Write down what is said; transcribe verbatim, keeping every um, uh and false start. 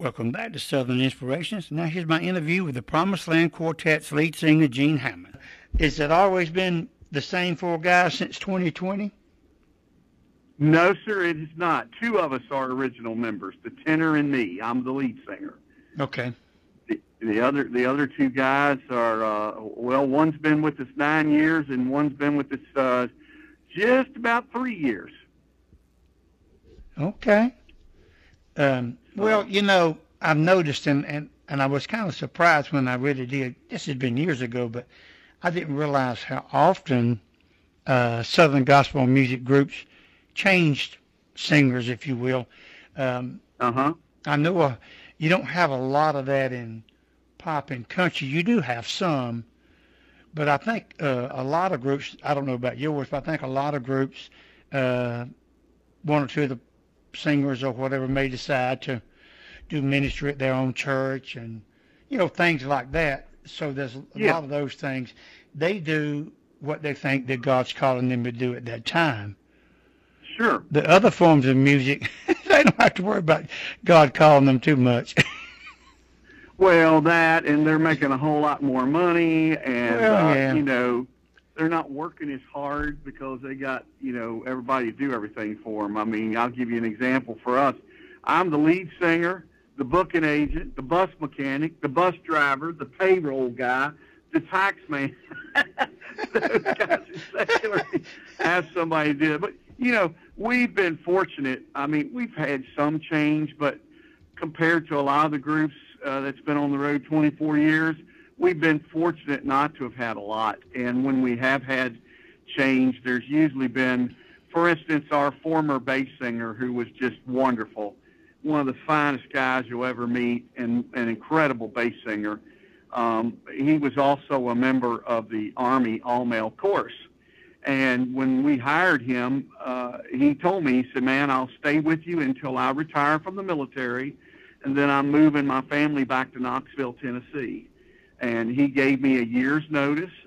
Welcome back to Southern Inspirations. Now here's my interview with the Promised Land Quartet's lead singer, Gene Hammond. Has it always been the same four guys since twenty twenty? No, sir, it is not. Two of us are original members, the tenor and me. I'm the lead singer. Okay. The, the other the other two guys are, uh, well, one's been with us nine years and one's been with us uh, just about three years. Okay. Um, well, you know, I've noticed, and, and, and I was kind of surprised when I really did. This had been years ago, but I didn't realize how often uh, Southern gospel music groups changed singers, if you will. Um, Uh-huh. I know uh, you don't have a lot of that in pop and country. You do have some, but I think uh, a lot of groups, I don't know about yours, but I think a lot of groups, uh, one or two of the singers or whatever may decide to do ministry at their own church and, you know, things like that. So there's a Yeah. lot of those things. They do what they think that God's calling them to do at that time. Sure. The other forms of music, they don't have to worry about God calling them too much. Well, that, and they're making a whole lot more money, and, Well, uh, yeah. you know, they're not working as hard because they got, you know, everybody to do everything for them. I mean, I'll give you an example for us. I'm the lead singer, the booking agent, the bus mechanic, the bus driver, the payroll guy, the tax man. Those guys are secularly have somebody do it. But, you know, we've been fortunate. I mean, we've had some change, but compared to a lot of the groups uh, that's been on the road twenty-four years, we've been fortunate not to have had a lot. And when we have had change, there's usually been, for instance, our former bass singer who was just wonderful, one of the finest guys you'll ever meet, and an incredible bass singer. Um, he was also a member of the Army all-male chorus. And when we hired him, uh, he told me, he said, man, I'll stay with you until I retire from the military, and then I'm moving my family back to Knoxville, Tennessee. And he gave me a year's notice,